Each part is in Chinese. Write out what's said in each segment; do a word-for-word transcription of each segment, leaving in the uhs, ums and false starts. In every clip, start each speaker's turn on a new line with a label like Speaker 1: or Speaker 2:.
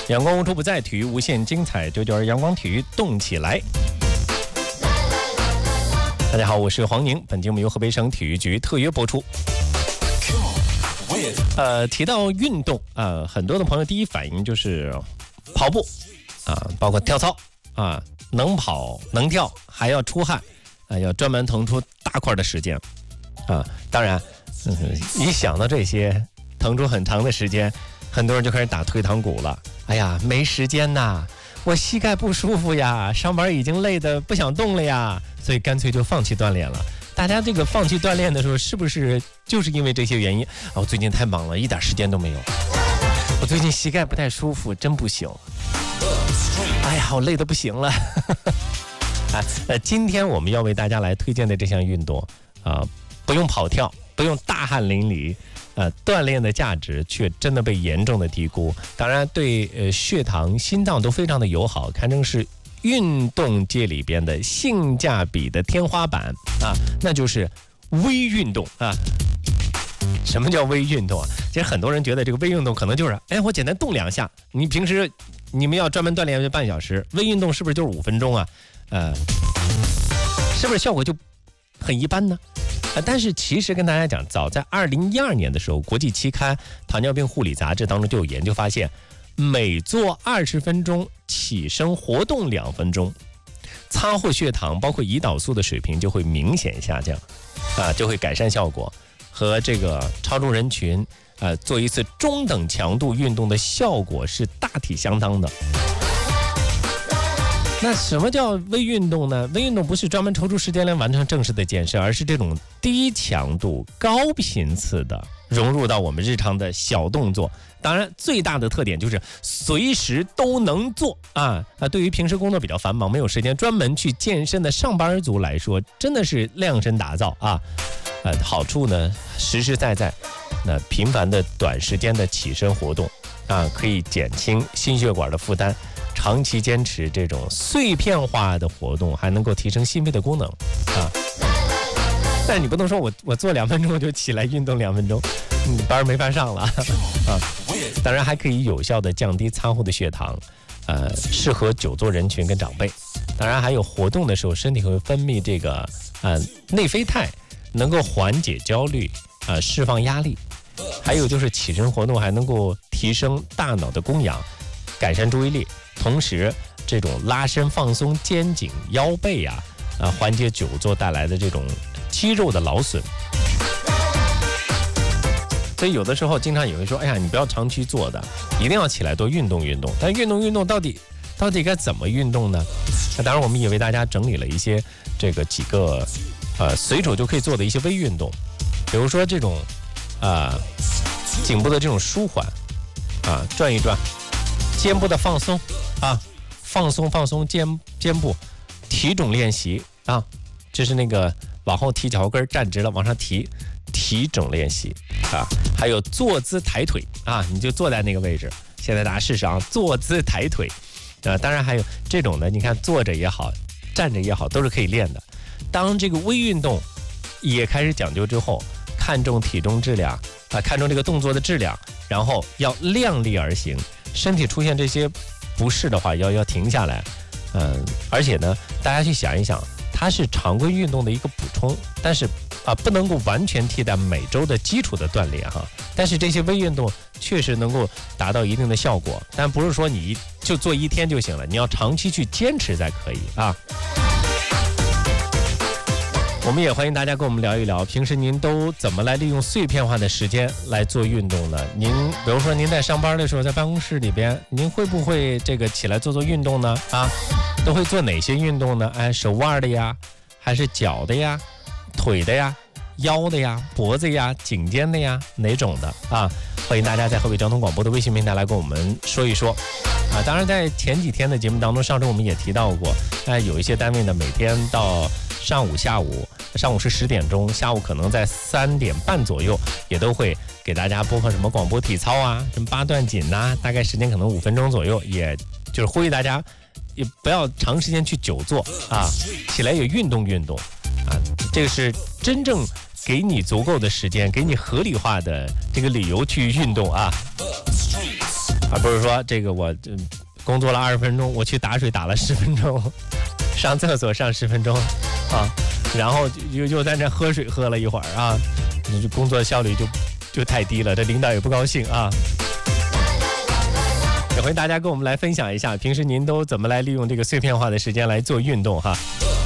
Speaker 1: 阳光无处不在，体育无限精彩，这就是阳光体育动起来。大家好，我是黄宁，本节目由河北省体育局特约播出。呃，提到运动啊、呃，很多的朋友第一反应就是跑步啊、呃，包括跳操啊，能跑能跳，还要出汗啊、呃，要专门腾出大块的时间啊。当然，嗯，一想到这些，腾出很长的时间，很多人就开始打退堂鼓了。哎呀，没时间呐，我膝盖不舒服呀，上班已经累得不想动了呀，所以干脆就放弃锻炼了。大家这个放弃锻炼的时候，是不是就是因为这些原因？啊，我最近太忙了，一点时间都没有。我最近膝盖不太舒服，真不行。哎呀，我累得不行了。啊，呃，今天我们要为大家来推荐的这项运动啊、呃，不用跑跳，不用大汗淋漓。呃，锻炼的价值却真的被严重的低估。当然对呃血糖、心脏都非常的友好，堪称是运动界里边的性价比的天花板啊，那就是微运动啊。什么叫微运动啊？其实很多人觉得这个微运动可能就是，哎，我简单动两下。你平时你们要专门锻炼半小时，微运动是不是就是五分钟啊？呃，是不是效果就很一般呢？但是其实跟大家讲，早在二零一二年的时候，国际期刊《糖尿病护理杂志》当中就有研究发现，每做二十分钟起身活动两分钟，餐后血糖包括胰岛素的水平就会明显下降，啊，就会改善效果，和这个超重人群呃做一次中等强度运动的效果是大体相当的。那什么叫微运动呢？微运动不是专门抽出时间来完成正式的健身，而是这种低强度、高频次的融入到我们日常的小动作。当然，最大的特点就是随时都能做啊啊！对于平时工作比较繁忙、没有时间专门去健身的上班族来说，真的是量身打造啊！呃，好处呢实实在在，那频繁的短时间的起身活动啊，可以减轻心血管的负担。长期坚持这种碎片化的活动，还能够提升心肺的功能啊。但你不能说我我做两分钟就起来运动两分钟，你班没法上了啊。当然还可以有效的降低餐后的血糖，呃，适合久坐人群跟长辈。当然还有活动的时候，身体会分泌这个呃内啡肽，能够缓解焦虑啊、呃，释放压力。还有就是起身活动还能够提升大脑的供氧，改善注意力。同时，这种拉伸放松肩颈、腰背啊，啊，缓解久坐带来的这种肌肉的劳损。所以有的时候经常有人说，哎呀，你不要长期坐的，一定要起来多运动运动。但运动运动到底到底该怎么运动呢？那当然，我们也为大家整理了一些这个几个呃随手就可以做的一些微运动，比如说这种啊、呃、颈部的这种舒缓啊，转一转。肩部的放松啊，放松放松肩肩部，提踵练习啊，就是那个往后提脚后跟站直了往上提，提踵练习啊，还有坐姿抬腿啊，你就坐在那个位置。现在大家试试啊，坐姿抬腿啊，当然还有这种的，你看坐着也好，站着也好，都是可以练的。当这个微运动也开始讲究之后，看重体重质量啊，看重这个动作的质量，然后要量力而行。身体出现这些不适的话，要要停下来，嗯，而且呢，大家去想一想，它是常规运动的一个补充，但是啊，不能够完全替代每周的基础的锻炼哈。但是这些微运动确实能够达到一定的效果，但不是说你就做一天就行了，你要长期去坚持才可以啊。我们也欢迎大家跟我们聊一聊，平时您都怎么来利用碎片化的时间来做运动呢？您比如说您在上班的时候，在办公室里边，您会不会这个起来做做运动呢？啊，都会做哪些运动呢？哎，手腕的呀，还是脚的呀，腿的呀，腰的呀，脖子呀，颈肩的呀，哪种的啊？欢迎大家在河北交通广播的微信平台来跟我们说一说。啊，当然在前几天的节目当中，上周我们也提到过，哎，有一些单位呢，每天到上午、下午，上午是十点钟，下午可能在三点半左右，也都会给大家播放什么广播体操啊，什么八段锦呐、啊，大概时间可能五分钟左右，也就是呼吁大家也不要长时间去久坐啊，起来也运动运动啊，这个是真正给你足够的时间，给你合理化的这个理由去运动啊。 而不是说这个我工作了二十分钟，我去打水打了十分钟，上厕所上十分钟啊，然后又又在那喝水喝了一会儿啊，你这工作效率就就太低了，这领导也不高兴啊。也欢迎大家跟我们来分享一下，平时您都怎么来利用这个碎片化的时间来做运动哈。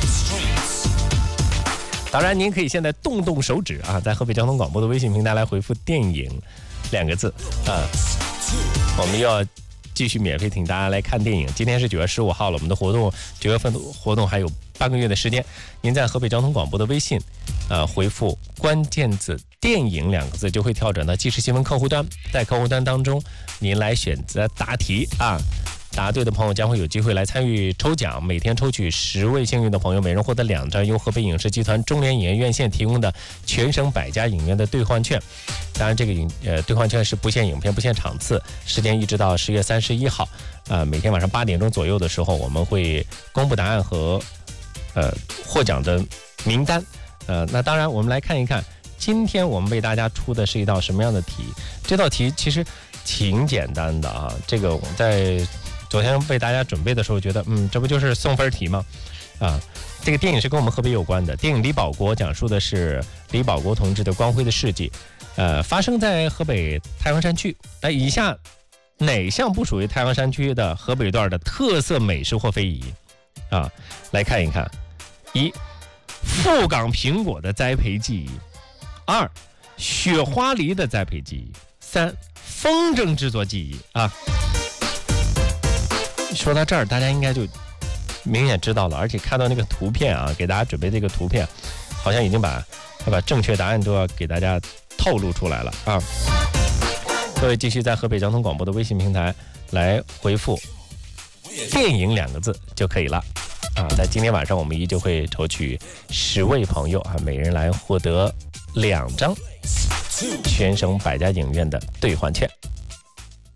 Speaker 1: 当然，您可以现在动动手指啊，在河北交通广播的微信平台来回复电影两个字啊，我们要继续免费请大家来看电影。今天是九月十五号了，我们的活动九月份的活动还有半个月的时间。您在河北交通广播的微信，呃，回复关键字“电影”两个字，就会跳转到即时新闻客户端。在客户端当中，您来选择答题啊，答对的朋友将会有机会来参与抽奖，每天抽取十位幸运的朋友，每人获得两张由河北影视集团中联影业院线提供的全省百家影院的兑换券。当然，这个影呃兑换券是不限影片、不限场次，时间一直到十月三十一号。呃，每天晚上八点钟左右的时候，我们会公布答案和呃获奖的名单。呃，那当然，我们来看一看，今天我们为大家出的是一道什么样的题？这道题其实挺简单的啊。这个我们在昨天为大家准备的时候，觉得嗯，这不就是送分题吗？啊，这个电影是跟我们河北有关的。电影《李保国》讲述的是李保国同志的光辉的事迹，呃，发生在河北太行山区。那以下哪项不属于太行山区的河北段的特色美食或非遗？啊，来看一看：一、富冈苹果的栽培技艺；二、雪花梨的栽培技艺；三、风筝制作技艺。啊，说到这儿，大家应该就明显知道了，而且看到那个图片啊，给大家准备这个图片，好像已经把把正确答案都要给大家透露出来了啊！各位继续在河北交通广播的微信平台来回复“电影”两个字就可以了啊！在今天晚上，我们依旧会抽取十位朋友啊，每人来获得两张全省百家影院的兑换券。